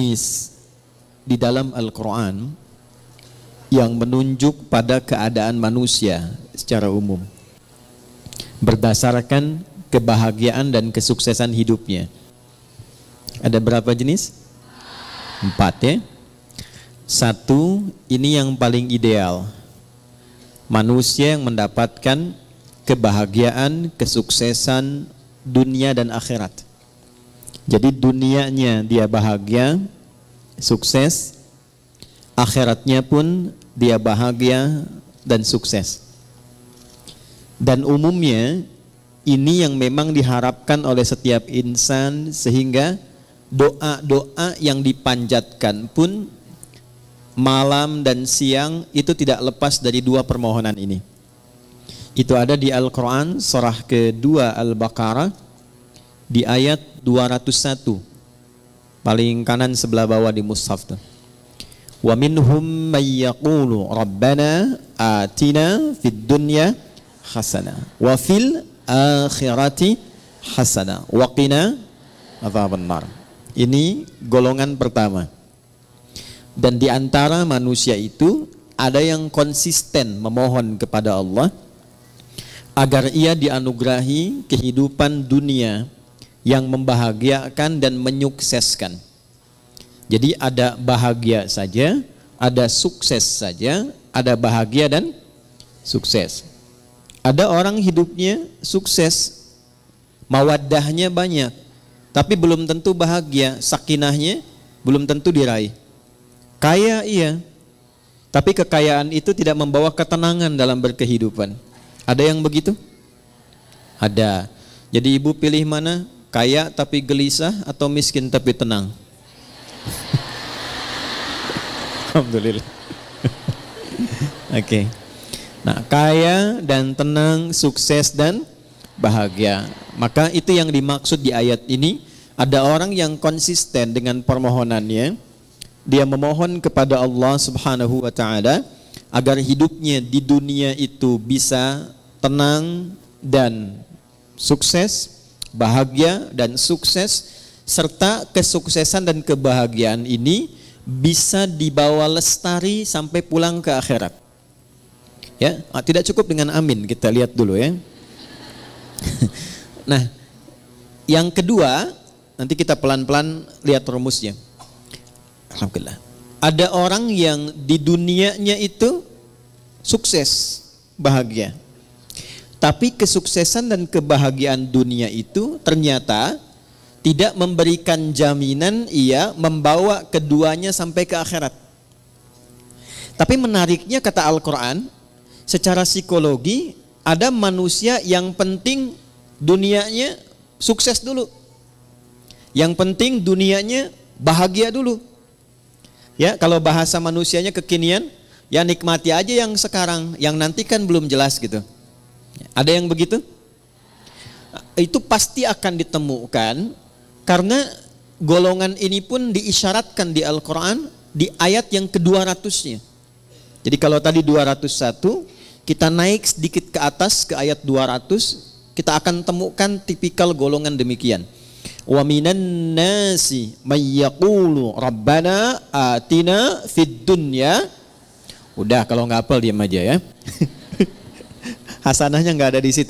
jenis di dalam Al-Quran yang menunjuk pada keadaan manusia secara umum berdasarkan kebahagiaan dan kesuksesan hidupnya. Ada berapa jenis? 4 ya. 1, ini yang paling ideal. Manusia yang mendapatkan kebahagiaan, kesuksesan dunia dan akhirat. Jadi dunianya dia bahagia, sukses, akhiratnya pun dia bahagia dan sukses. Dan umumnya ini yang memang diharapkan oleh setiap insan, sehingga doa-doa yang dipanjatkan pun malam dan siang itu tidak lepas dari 2 permohonan ini. Itu ada di Al-Quran surah kedua Al-Baqarah di ayat 201, paling kanan sebelah bawah di mushaf tuh. Wa minhum may yaqulu rabbana atina fid dunya hasanah wa fil akhirati hasanah wa qina adzabannar. Ini golongan pertama. Dan di antara manusia itu ada yang konsisten memohon kepada Allah agar ia dianugerahi kehidupan dunia yang membahagiakan dan menyukseskan. Jadi ada bahagia saja, ada sukses saja, ada bahagia dan sukses. Ada orang hidupnya sukses, mawaddahnya banyak, tapi belum tentu bahagia, sakinahnya belum tentu diraih. Kaya iya, tapi kekayaan itu tidak membawa ketenangan dalam berkehidupan. Ada yang begitu? Ada. Jadi ibu pilih mana? Kaya tapi gelisah atau miskin tapi tenang? Alhamdulillah. Oke. Nah, kaya dan tenang, sukses dan bahagia. Maka itu yang dimaksud di ayat ini. Ada orang yang konsisten dengan permohonannya. Dia memohon kepada Allah Subhanahu wa taala agar hidupnya di dunia itu bisa tenang dan sukses, bahagia dan sukses, serta kesuksesan dan kebahagiaan ini bisa dibawa lestari sampai pulang ke akhirat. Ya, tidak cukup dengan amin, kita lihat dulu ya. Nah, yang kedua, nanti kita pelan-pelan lihat rumusnya. Alhamdulillah. Ada orang yang di dunianya itu sukses, bahagia. Tapi kesuksesan dan kebahagiaan dunia itu ternyata tidak memberikan jaminan ia membawa keduanya sampai ke akhirat. Tapi menariknya kata Al-Quran, secara psikologi ada manusia yang penting dunianya sukses dulu. Yang penting dunianya bahagia dulu. Ya, kalau bahasa manusianya kekinian, ya nikmati aja yang sekarang, yang nanti kan belum jelas gitu. Ada yang begitu? Itu pasti akan ditemukan karena golongan ini pun diisyaratkan di Al-Quran di ayat yang ke-200-nya. Jadi kalau tadi 201, kita naik sedikit ke atas ke ayat 200, kita akan temukan tipikal golongan demikian. Wa minan nasi may yaqulu rabbana atina fid dunya. Udah, kalau nggak hafal diam aja ya. Hasanahnya nggak ada di situ.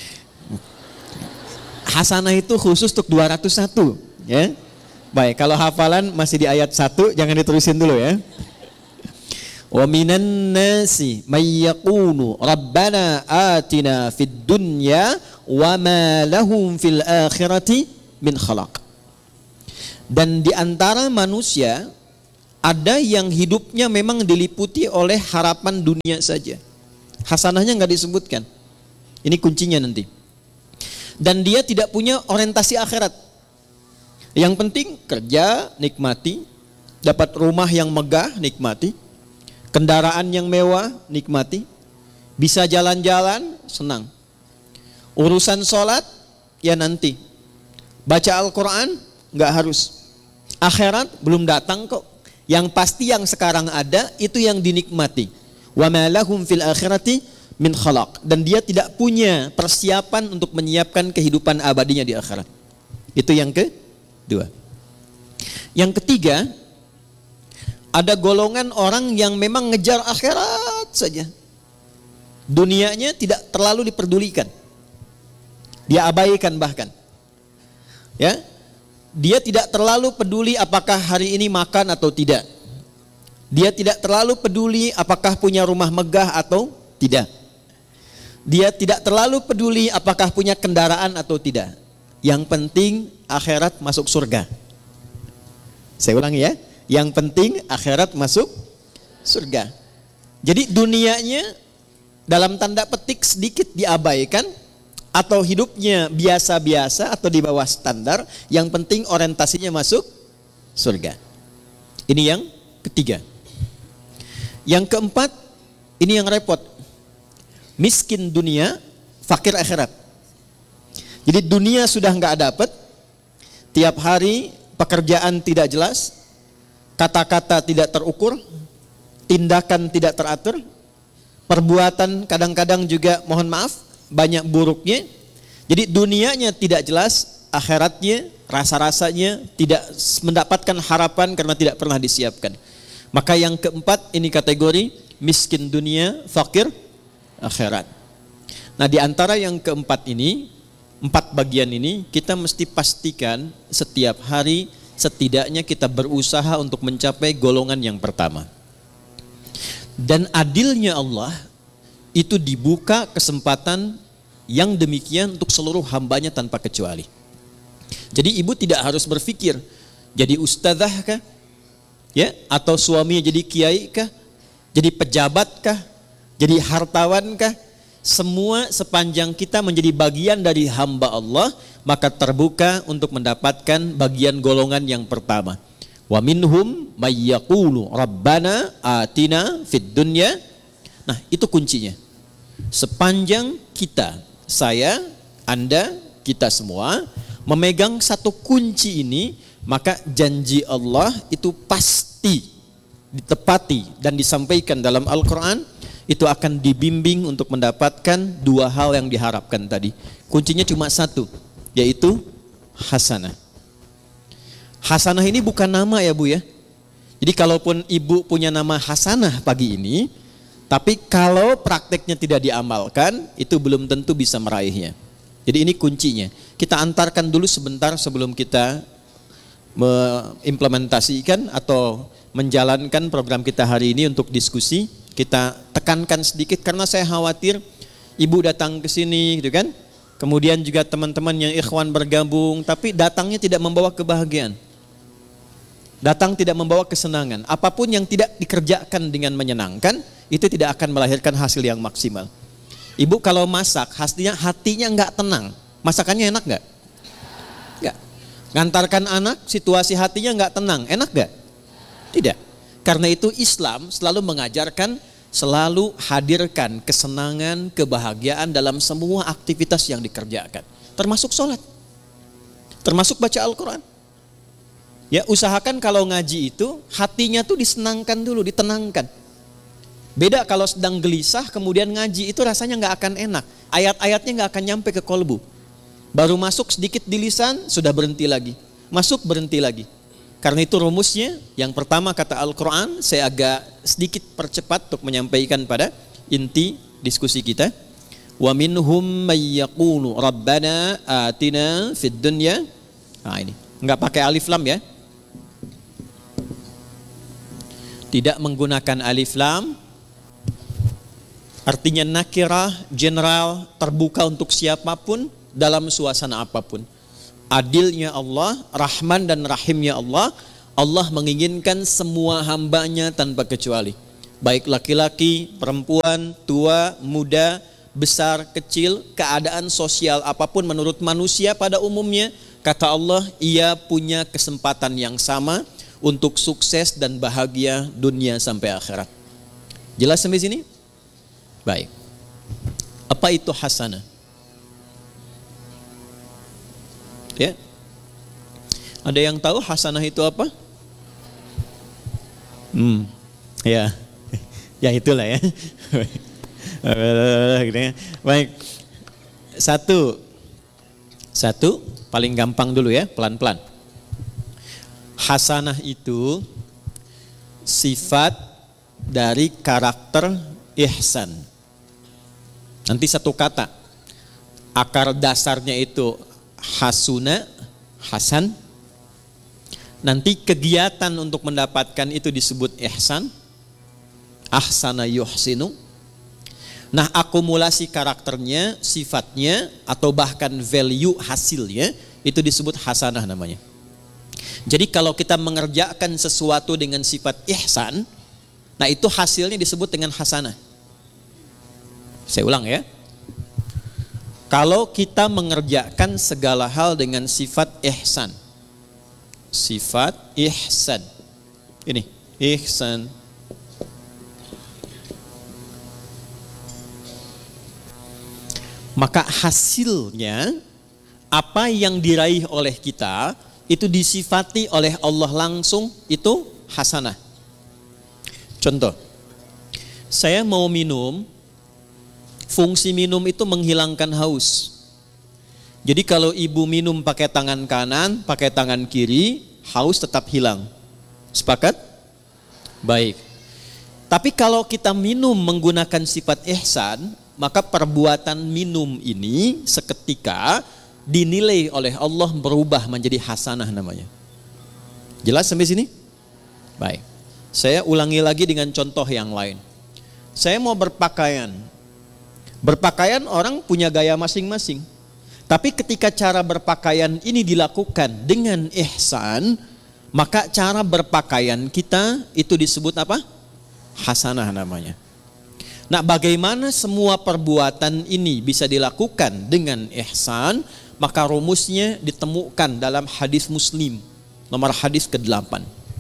Hasanah itu khusus untuk 201 ya. Baik, kalau hafalan masih di ayat 1, jangan diterusin dulu ya. Wa minan nasi may yaqulu rabbana atina fid dunya wa ma lahum fil akhirati min khalaq. Dan di antara manusia ada yang hidupnya memang diliputi oleh harapan dunia saja. Hasanahnya nggak disebutkan. Ini kuncinya nanti. Dan dia tidak punya orientasi akhirat. Yang penting kerja, nikmati. Dapat rumah yang megah, nikmati. Kendaraan yang mewah, nikmati. Bisa jalan-jalan, senang. Urusan sholat, ya nanti. Baca Al-Quran, nggak harus. Akhirat belum datang kok. Yang pasti yang sekarang ada, itu yang dinikmati. Wa ma lahum fil akhirati min khalaq. Dan dia tidak punya persiapan untuk menyiapkan kehidupan abadinya di akhirat. Itu yang kedua. Yang ketiga, Ada golongan orang yang memang ngejar akhirat saja. Dunianya tidak terlalu diperdulikan. Dia abaikan bahkan. Ya. Dia tidak terlalu peduli apakah hari ini makan atau tidak. Dia tidak terlalu peduli apakah punya rumah megah atau tidak. Dia tidak terlalu peduli apakah punya kendaraan atau tidak. Yang penting akhirat masuk surga. Saya ulangi ya. Yang penting akhirat masuk surga. Jadi dunianya dalam tanda petik sedikit diabaikan, atau hidupnya biasa-biasa atau di bawah standar, yang penting orientasinya masuk surga. Ini yang ketiga. Yang keempat, ini yang repot. Miskin dunia, fakir akhirat. Jadi dunia sudah nggak dapat, tiap hari pekerjaan tidak jelas, kata-kata tidak terukur, tindakan tidak teratur, perbuatan kadang-kadang juga mohon maaf banyak buruknya. Jadi dunianya tidak jelas, akhiratnya rasa-rasanya tidak mendapatkan harapan karena tidak pernah disiapkan. Maka yang keempat ini kategori miskin dunia, fakir akhirat. Nah, di antara yang keempat ini, 4 bagian ini kita mesti pastikan setiap hari setidaknya kita berusaha untuk mencapai golongan yang pertama. Dan adilnya Allah itu dibuka kesempatan yang demikian untuk seluruh hambanya tanpa kecuali. Jadi ibu tidak harus berpikir jadi ustadzah kah? Ya, atau suaminya jadi kiai kah? Jadi pejabat kah? Jadi hartawan kah? Semua sepanjang kita menjadi bagian dari hamba Allah, maka terbuka untuk mendapatkan bagian golongan yang pertama. Wa minhum may yaqulu rabbana atina fid dunya. Nah, itu kuncinya. Sepanjang kita, saya, Anda, kita semua memegang satu kunci ini, maka janji Allah itu pasti ditepati dan disampaikan dalam Al-Quran. Itu akan dibimbing untuk mendapatkan 2 hal yang diharapkan tadi. Kuncinya cuma satu, yaitu hasanah. Hasanah ini bukan nama ya Bu ya. Jadi kalaupun ibu punya nama hasanah pagi ini, tapi kalau prakteknya tidak diamalkan, itu belum tentu bisa meraihnya. Jadi ini kuncinya. Kita antarkan dulu sebentar sebelum kita mengimplementasikan atau menjalankan program kita hari ini untuk diskusi. Kita tekankan sedikit karena saya khawatir ibu datang ke sini gitu kan. Kemudian juga teman-teman yang ikhwan bergabung, tapi datangnya tidak membawa kebahagiaan. Datang tidak membawa kesenangan. Apapun yang tidak dikerjakan dengan menyenangkan, itu tidak akan melahirkan hasil yang maksimal. Ibu kalau masak, hatinya enggak tenang. Masakannya enak enggak? Enggak. Ngantarkan anak, situasi hatinya enggak tenang. Enak enggak? Tidak. Karena itu Islam selalu mengajarkan, selalu hadirkan kesenangan, kebahagiaan dalam semua aktivitas yang dikerjakan. Termasuk sholat. Termasuk baca Al-Quran. Ya, usahakan kalau ngaji itu hatinya tuh disenangkan dulu, ditenangkan. Beda kalau sedang gelisah kemudian ngaji, itu rasanya nggak akan enak. Ayat-ayatnya nggak akan nyampe ke kolbu. Baru masuk sedikit di lisan sudah berhenti lagi. Masuk berhenti lagi. Karena itu rumusnya yang pertama kata Al-Quran, saya agak sedikit percepat untuk menyampaikan pada inti diskusi kita. Wa minhum may yaqulu rabbana atina fid dunya. Nah ini, enggak pakai alif lam ya. Tidak menggunakan alif lam. Artinya nakirah, general, terbuka untuk siapapun dalam suasana apapun. Adilnya Allah, Rahman dan Rahimnya Allah, Allah menginginkan semua hambanya tanpa kecuali. Baik laki-laki, perempuan, tua, muda, besar, kecil, keadaan sosial apapun menurut manusia pada umumnya, kata Allah, ia punya kesempatan yang sama untuk sukses dan bahagia dunia sampai akhirat. Jelas sampai sini? Baik. Apa itu hasanah? Ya. Ada yang tahu hasanah itu apa? Ya. Ya itulah ya. Baik. Satu paling gampang dulu ya, pelan-pelan. Hasanah itu sifat dari karakter ihsan. Nanti satu kata, akar dasarnya itu hasuna, hasan. Nanti kegiatan untuk mendapatkan itu disebut ihsan, ahsana yuhsinu. Nah, akumulasi karakternya, sifatnya, atau bahkan value hasilnya itu disebut hasanah namanya. Jadi kalau kita mengerjakan sesuatu dengan sifat ihsan, nah itu hasilnya disebut dengan hasanah. Saya ulang ya. Kalau kita mengerjakan segala hal dengan sifat ihsan. Sifat ihsan. Ini, ihsan. Maka hasilnya apa yang diraih oleh kita itu disifati oleh Allah langsung, itu hasanah. Contoh, saya mau minum. Fungsi minum itu menghilangkan haus. Jadi kalau ibu minum pakai tangan kanan, pakai tangan kiri, haus tetap hilang. Sepakat? Baik. Tapi kalau kita minum menggunakan sifat ihsan, maka perbuatan minum ini seketika dinilai oleh Allah berubah menjadi hasanah namanya. Jelas sampai sini? Baik. Saya ulangi lagi dengan contoh yang lain. Saya mau berpakaian. Berpakaian orang punya gaya masing-masing. Tapi ketika cara berpakaian ini dilakukan dengan ihsan, maka cara berpakaian kita itu disebut apa? Hasanah namanya. Nah, bagaimana semua perbuatan ini bisa dilakukan dengan ihsan? Maka rumusnya ditemukan dalam hadis Muslim, nomor hadis ke-8.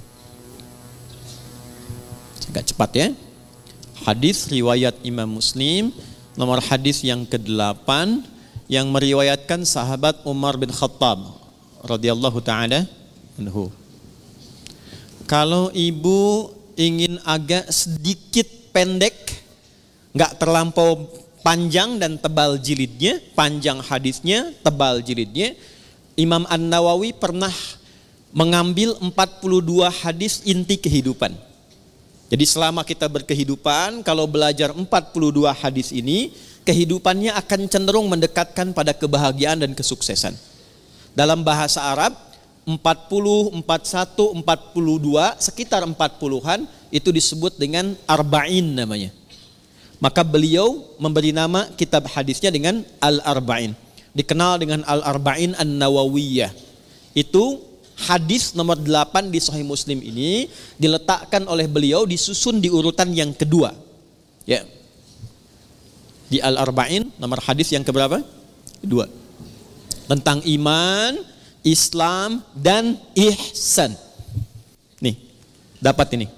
Agak cepat ya. Hadis riwayat Imam Muslim, nomor hadis yang ke-8, yang meriwayatkan sahabat Umar bin Khattab radhiyallahu taala anhu. Kalau ibu ingin agak sedikit pendek, enggak terlampau panjang dan tebal jilidnya, panjang hadisnya, tebal jilidnya, Imam An-Nawawi pernah mengambil 42 hadis inti kehidupan. Jadi selama kita berkehidupan, kalau belajar 42 hadis ini, kehidupannya akan cenderung mendekatkan pada kebahagiaan dan kesuksesan. Dalam bahasa Arab, 40, 41, 42, sekitar 40-an itu disebut dengan arba'in namanya. Maka beliau memberi nama kitab hadisnya dengan Al-Arba'in. Dikenal dengan Al-Arba'in An-Nawawiyah. Itu hadis nomor 8 di Sahih Muslim ini diletakkan oleh beliau, disusun di urutan yang kedua. Ya. Di Al-Arba'in nomor hadis yang keberapa? Kedua. Tentang iman, Islam dan ihsan. Nih, dapat ini.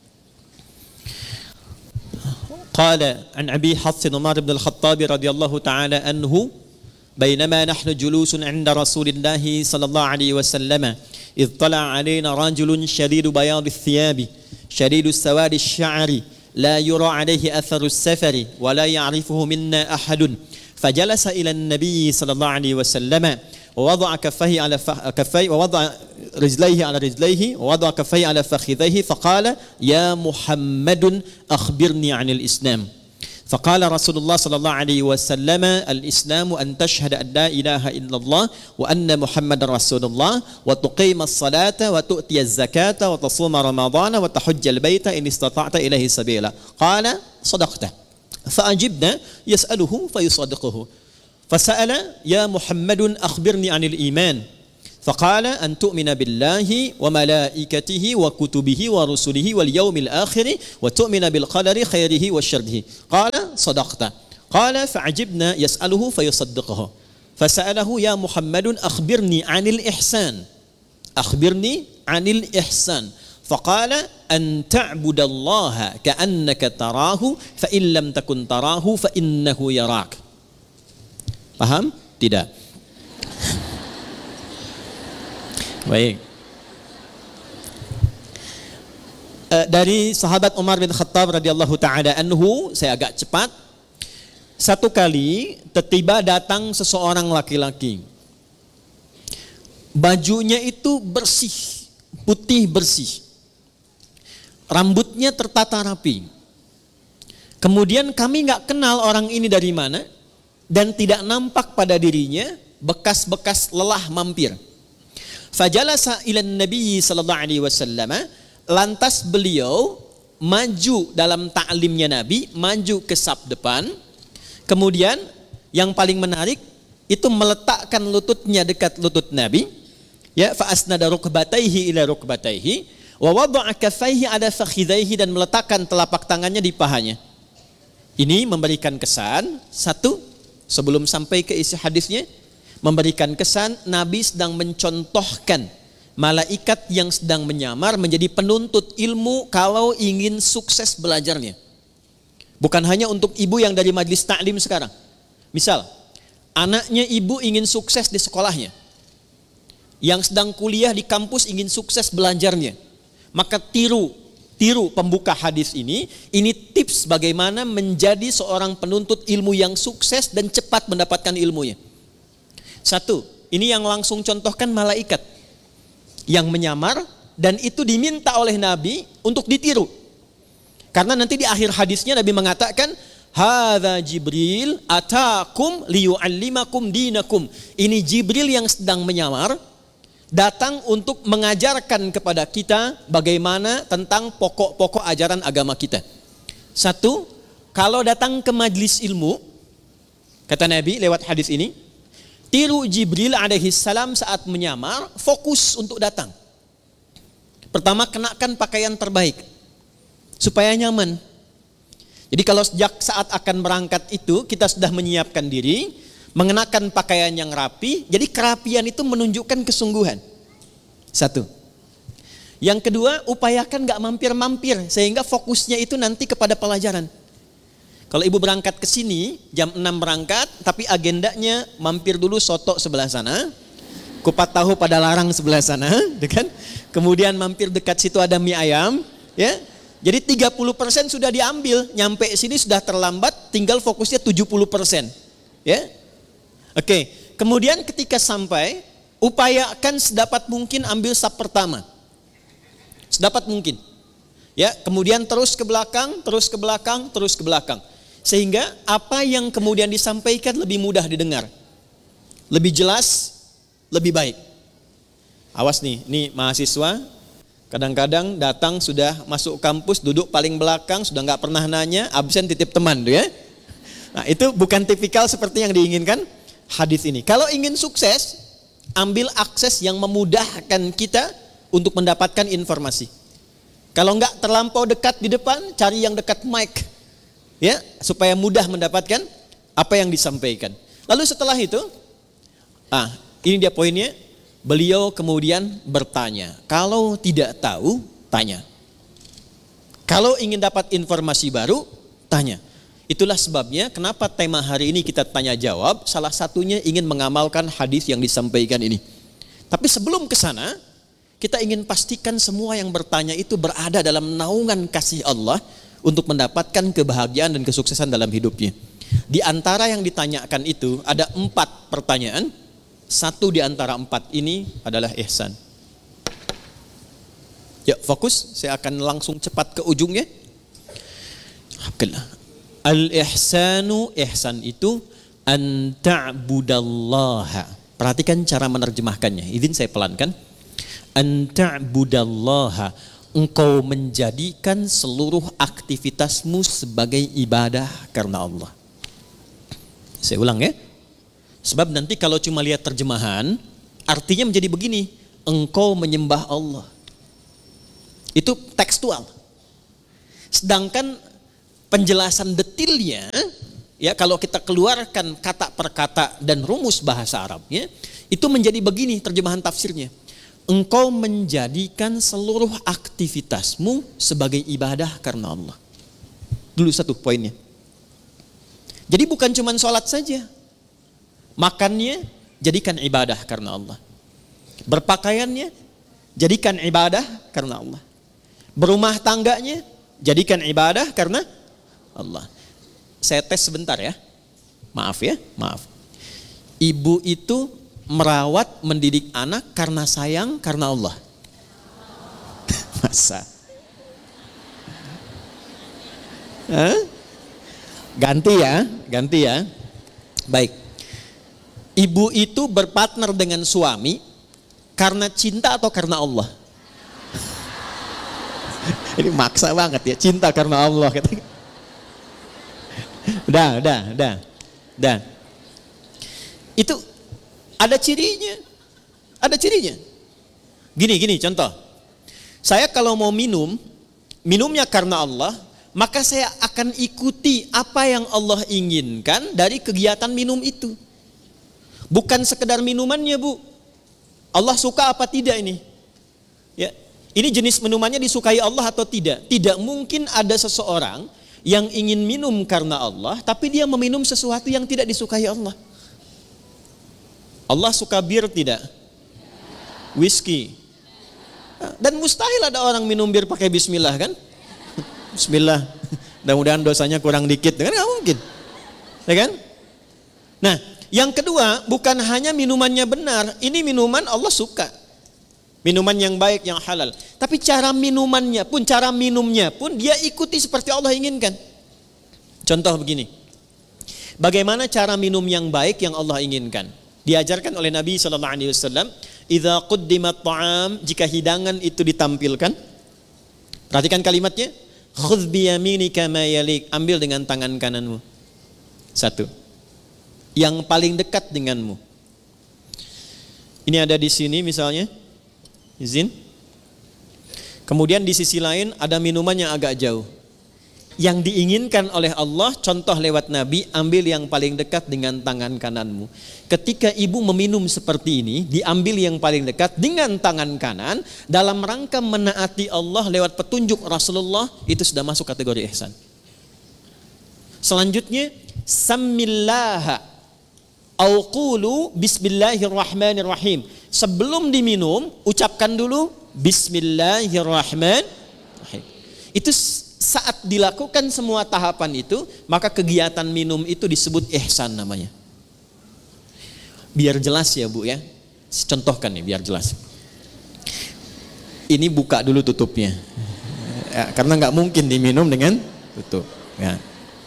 Qala an Abi Hafs Umar bin Al-Khattab radhiyallahu ta'ala anhu, بينما نحن جلوس عند رسول الله صلى الله عليه وسلم إذ طلع علينا رجل شديد بياض الثياب شديد السواد الشعر لا يرى عليه أثر السفر ولا يعرفه منا أحد فجلس إلى النبي صلى الله عليه وسلم ووضع كفيه على كفيه ووضع رجليه على رجليه ووضع كفيه على فخذيه فقال يا محمد أخبرني عن الإسلام. فقال رسول الله صلى الله عليه وسلم الإسلام أن تشهد أن لا إله إلا الله وأن محمد رسول الله وتقيم الصلاة وتؤتي الزكاة وتصوم رمضان وتحج البيت إن استطعت إليه سبيلا. قال صدقت. فأجبنا يسأله فيصدقه. فسأل يا محمد أخبرني عن الإيمان. فقال أن تؤمن بالله وملائكته وكتبه ورسله واليوم الآخر وتؤمن بالقدر خيره وشره. قال صدقت. قال فعجبنا يسأله فيصدقه. فسأله يا محمد أخبرني عن الإحسان. أخبرني عن الإحسان. فقال أن تعبد الله كأنك تراه فإن لم تكن تراه فإنه يراك. Paham? Tidak. Baik. Dari sahabat Umar bin Khattab radhiyallahu taala anhu, saya agak cepat. Satu kali tiba datang seseorang laki-laki. Bajunya itu bersih, putih bersih. rambutnya tertata rapi. Kemudian kami nggak kenal orang ini dari mana dan tidak nampak pada dirinya bekas-bekas lelah mampir. Fajalasa ilan Nabi sallallahu alaihi wasallam, lantas beliau maju dalam ta'limnya Nabi, maju ke saf depan. Kemudian yang paling menarik itu meletakkan lututnya dekat lutut Nabi, ya, fa asnada rukbatayhi ila rukbatayhi wa wada'a kaffayhi ala fakhidhayhi, dan meletakkan telapak tangannya di pahanya. Ini memberikan kesan, satu, sebelum sampai ke isi hadisnya, memberikan kesan Nabi sedang mencontohkan malaikat yang sedang menyamar menjadi penuntut ilmu kalau ingin sukses belajarnya. Bukan hanya untuk ibu yang dari majlis taklim sekarang. Misal, anaknya ibu ingin sukses di sekolahnya, yang sedang kuliah di kampus ingin sukses belajarnya, maka tiru pembuka hadis ini tips bagaimana menjadi seorang penuntut ilmu yang sukses dan cepat mendapatkan ilmunya. Satu, ini yang langsung contohkan malaikat yang menyamar, dan itu diminta oleh Nabi untuk ditiru. Karena nanti di akhir hadisnya Nabi mengatakan, hadza Jibril atakum liyu'allimakum dinakum. Ini Jibril yang sedang menyamar, datang untuk mengajarkan kepada kita bagaimana tentang pokok-pokok ajaran agama kita. Satu, kalau datang ke majlis ilmu, kata Nabi lewat hadis ini, tiru Jibril alaihi salam saat menyamar, fokus untuk datang. Pertama, kenakan pakaian terbaik supaya nyaman. Jadi kalau sejak saat akan berangkat itu kita sudah menyiapkan diri, mengenakan pakaian yang rapi, jadi kerapian itu menunjukkan kesungguhan. Satu. Yang kedua, upayakan gak mampir-mampir, sehingga fokusnya itu nanti kepada pelajaran. Kalau ibu berangkat ke sini, jam 6 berangkat, tapi agendanya mampir dulu soto sebelah sana, kupat tahu pada larang sebelah sana, kan? Kemudian mampir dekat situ ada mie ayam, ya. Jadi 30% sudah diambil, nyampe sini sudah terlambat, tinggal fokusnya 70%, ya. Oke, kemudian ketika sampai, upayakan sedapat mungkin ambil saf pertama. Sedapat mungkin. Ya, kemudian terus ke belakang, terus ke belakang, terus ke belakang. Sehingga apa yang kemudian disampaikan lebih mudah didengar. Lebih jelas, lebih baik. Awas nih, ini mahasiswa kadang-kadang datang sudah masuk kampus, duduk paling belakang, sudah nggak pernah nanya, absen titip teman tuh ya. Nah, itu bukan tipikal seperti yang diinginkan hadis ini. Kalau ingin sukses, ambil akses yang memudahkan kita untuk mendapatkan informasi. Kalau enggak terlampau dekat di depan, cari yang dekat mic, ya, supaya mudah mendapatkan apa yang disampaikan. Lalu setelah itu, ini dia poinnya. Beliau kemudian bertanya. Kalau tidak tahu, tanya. Kalau ingin dapat informasi baru, tanya. Itulah sebabnya kenapa tema hari ini kita tanya jawab, salah satunya ingin mengamalkan hadis yang disampaikan ini. Tapi sebelum ke sana, kita ingin pastikan semua yang bertanya itu berada dalam naungan kasih Allah untuk mendapatkan kebahagiaan dan kesuksesan dalam hidupnya. Di antara yang ditanyakan itu ada 4 pertanyaan. Satu di antara 4 ini adalah ihsan. Ya, fokus, saya akan langsung cepat ke ujungnya. Alhamdulillah. Al-ihsanu, ihsan itu an ta'budallaha. Perhatikan cara menerjemahkannya. Izin saya pelankan. An ta'budallaha. Engkau menjadikan seluruh aktivitasmu sebagai ibadah karena Allah. Saya ulang ya. Sebab nanti kalau cuma lihat terjemahan, artinya menjadi begini. Engkau menyembah Allah. Itu tekstual. Sedangkan penjelasan detilnya, ya, kalau kita keluarkan kata per kata dan rumus bahasa Arabnya, itu menjadi begini terjemahan tafsirnya. Engkau menjadikan seluruh aktivitasmu sebagai ibadah karena Allah. Dulu satu poinnya. Jadi bukan cuma sholat saja. Makannya jadikan ibadah karena Allah. Berpakaiannya jadikan ibadah karena Allah. Berumah tangganya jadikan ibadah karena Allah. Saya tes sebentar ya. Maaf ya, maaf. Ibu itu merawat, mendidik anak karena sayang, karena Allah. Masa? Hah? Ganti ya. Baik. Ibu itu berpartner dengan suami karena cinta atau karena Allah? Ini maksa banget ya, cinta karena Allah. Udah. Itu ada cirinya. Gini contoh. Saya kalau mau minumnya karena Allah, maka saya akan ikuti apa yang Allah inginkan dari kegiatan minum itu. Bukan sekedar minumannya, Bu. Allah suka apa tidak ini? Ya, ini jenis minumannya disukai Allah atau tidak? Tidak mungkin ada seseorang yang ingin minum karena Allah, tapi dia meminum sesuatu yang tidak disukai Allah. Allah suka bir tidak? Whisky. Dan mustahil ada orang minum bir pakai bismillah kan? Bismillah. Mudah-mudahan dosanya kurang dikit, kan nggak mungkin. Ya kan? Nah, yang kedua, bukan hanya minumannya benar, ini minuman Allah suka. Minuman yang baik, yang halal. Tapi cara minumnya pun dia ikuti seperti Allah inginkan. Contoh begini. Bagaimana cara minum yang baik yang Allah inginkan? Diajarkan oleh Nabi SAW, idza quddimat ta'am, jika hidangan itu ditampilkan, perhatikan kalimatnya, khudh biyaminika ma yalik, ambil dengan tangan kananmu. Satu. Yang paling dekat denganmu. Ini ada di sini misalnya, izin. Kemudian di sisi lain ada minuman yang agak jauh. Yang diinginkan oleh Allah, contoh lewat Nabi, ambil yang paling dekat dengan tangan kananmu. Ketika ibu meminum seperti ini, diambil yang paling dekat dengan tangan kanan, dalam rangka menaati Allah lewat petunjuk Rasulullah, itu sudah masuk kategori ihsan. Selanjutnya, samillaha au qulu bismillahirrahmanirrahim. Sebelum diminum, ucapkan dulu bismillahirrahmanirrahim. Itu saat dilakukan semua tahapan itu, maka kegiatan minum itu disebut ihsan namanya. Biar jelas ya Bu ya. Contohkan nih biar jelas. Ini buka dulu tutupnya. Ya, karena nggak mungkin diminum dengan tutup. Ya.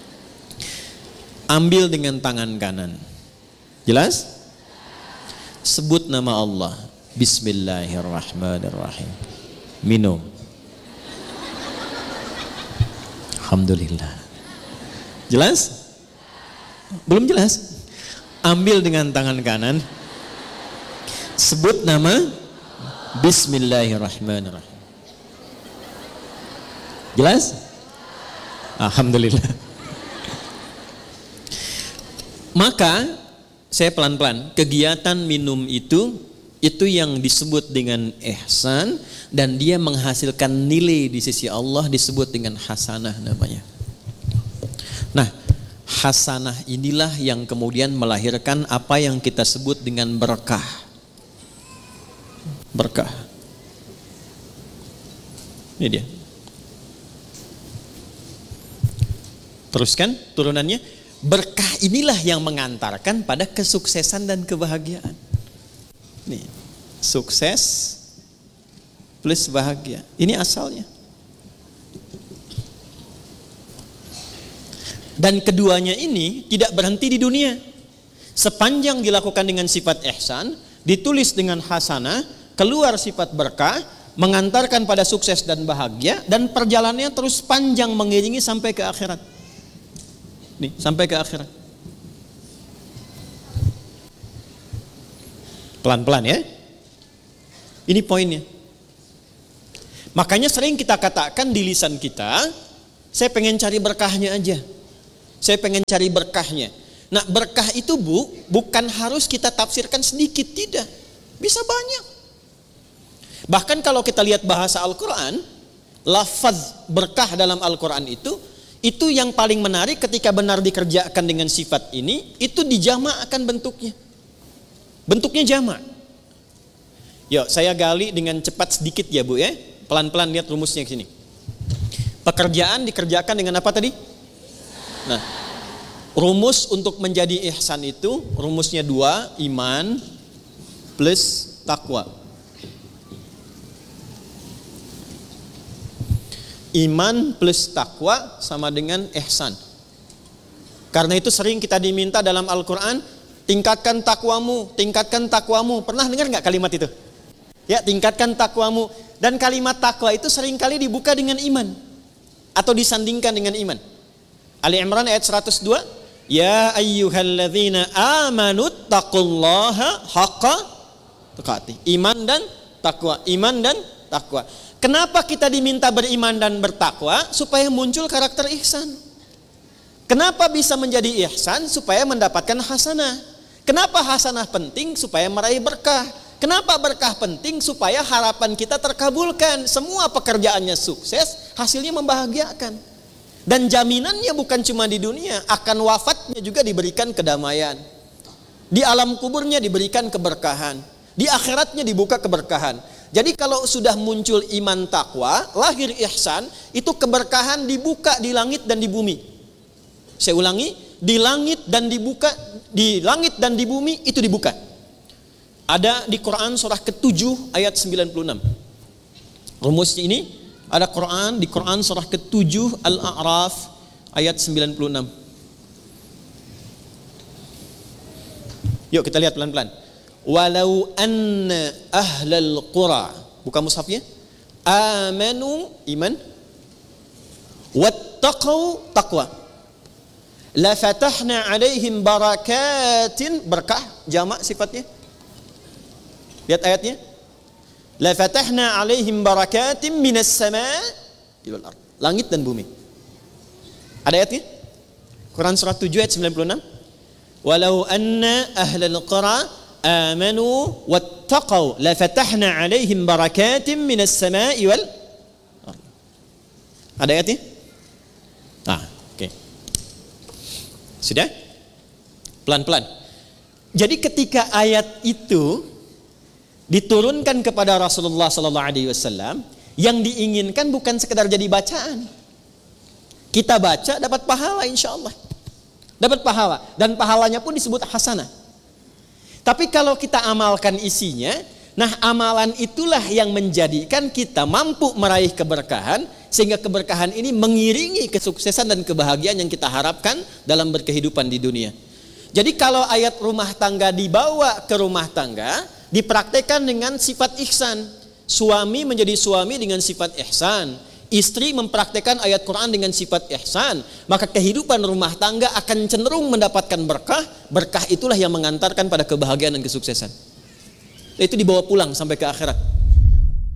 Ambil dengan tangan kanan. Jelas? Sebut nama Allah. Bismillahirrahmanirrahim. Minum. Alhamdulillah. Jelas? Belum jelas? Ambil dengan tangan kanan. Sebut nama Bismillahirrahmanirrahim. Jelas? Alhamdulillah. Maka saya pelan-pelan, kegiatan minum itu yang disebut dengan ihsan, dan dia menghasilkan nilai di sisi Allah disebut dengan hasanah namanya. Nah, hasanah inilah yang kemudian melahirkan apa yang kita sebut dengan berkah. Berkah. Ini dia. Teruskan turunannya. Berkah inilah yang mengantarkan pada kesuksesan dan kebahagiaan. Nih, sukses plus bahagia. Ini asalnya. Dan keduanya ini tidak berhenti di dunia. Sepanjang dilakukan dengan sifat ihsan, ditulis dengan hasanah, keluar sifat berkah, mengantarkan pada sukses dan bahagia, dan perjalanannya terus panjang mengiringi sampai ke akhirat. Nih, sampai ke akhirat. Pelan-pelan ya. Ini poinnya. Makanya sering kita katakan di lisan kita, saya pengen cari berkahnya aja. Saya pengen cari berkahnya. Nah, berkah itu bukan harus kita tafsirkan sedikit, tidak. Bisa banyak. Bahkan kalau kita lihat bahasa Al-Quran, lafaz berkah dalam Al-Quran itu yang paling menarik ketika benar dikerjakan dengan sifat ini, itu dijamakkan bentuknya. Bentuknya jamak. Yuk, saya gali dengan cepat sedikit ya Bu ya. Pelan-pelan lihat rumusnya ke sini. Pekerjaan dikerjakan dengan apa tadi? Nah, rumus untuk menjadi ihsan itu rumusnya 2, iman plus takwa. Iman plus takwa sama dengan ihsan. Karena itu sering kita diminta dalam Al-Quran, tingkatkan takwamu, tingkatkan takwamu. Pernah dengar nggak kalimat itu? Ya, tingkatkan takwamu. Dan kalimat takwa itu seringkali dibuka dengan iman atau disandingkan dengan iman. Ali Imran ayat 102, ya ayyuhalladzina amanu taqullaha haqqa tuqatih. Iman dan takwa, iman dan takwa. Kenapa kita diminta beriman dan bertakwa? Supaya muncul karakter ihsan. Kenapa bisa menjadi ihsan? Supaya mendapatkan hasanah. Kenapa hasanah penting? Supaya meraih berkah. Kenapa berkah penting? Supaya harapan kita terkabulkan. Semua pekerjaannya sukses, hasilnya membahagiakan. Dan jaminannya bukan cuma di dunia, akan wafatnya juga diberikan kedamaian. Di alam kuburnya diberikan keberkahan. Di akhiratnya dibuka keberkahan. Jadi kalau sudah muncul iman takwa, lahir ihsan, itu keberkahan dibuka di langit dan di bumi. Saya ulangi, di langit dan dibuka, di langit dan di bumi itu dibuka. Ada di Quran surah ke-7 ayat 96. Rumus ini ada Quran di Quran surah ke-7 Al-A'raf ayat 96. Yuk kita lihat pelan-pelan. Walau anna ahlal qura, buka mushafnya, amanu iman, wattaqau taqwa, la fatahna alaihim barakatin, berkah jamak sifatnya. Lihat ayatnya, la fatahna alaihim barakatin minas sama' wal ard, langit dan bumi. Ada ayatnya? Quran surah 7 ayat 96. Walau anna ahlal qura amanu wattaqau la fatahna alaihim barakatin minas sama'i wal ardh. Ada ayatnya? Oke. Sudah? Pelan-pelan. Jadi ketika ayat itu diturunkan kepada Rasulullah sallallahu alaihi wasallam, yang diinginkan bukan sekedar jadi bacaan. Kita baca dapat pahala insyaallah. Dapat pahala dan pahalanya pun disebut hasanah. Tapi kalau kita amalkan isinya, nah amalan itulah yang menjadikan kita mampu meraih keberkahan, sehingga keberkahan ini mengiringi kesuksesan dan kebahagiaan yang kita harapkan dalam berkehidupan di dunia. Jadi kalau ayat rumah tangga dibawa ke rumah tangga, dipraktekkan dengan sifat ihsan. Suami menjadi suami dengan sifat ihsan, istri mempraktekkan ayat Quran dengan sifat ihsan, maka kehidupan rumah tangga akan cenderung mendapatkan berkah. Berkah itulah yang mengantarkan pada kebahagiaan dan kesuksesan. Itu dibawa pulang sampai ke akhirat.